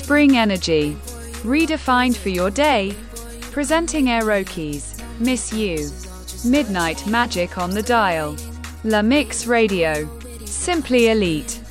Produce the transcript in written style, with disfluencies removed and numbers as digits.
Spring energy. Redefined for your day. Presenting Aerokeys. Miss You. Midnight magic on the dial. La Mix Radio. Simply elite.